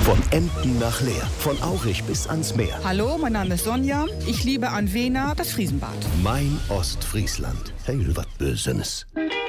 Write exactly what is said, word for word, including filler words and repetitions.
Von Emden nach Leer, von Aurich bis ans Meer. Hallo, mein Name ist Sonja. Ich liebe an Wena das Friesenbad. Mein Ostfriesland. Heil wat Bösenes.